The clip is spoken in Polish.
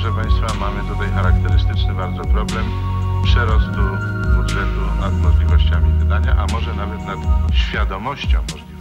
proszę Państwa, mamy tutaj charakterystyczny bardzo problem przerostu budżetu nad możliwościami wydania, a może nawet nad świadomością możliwości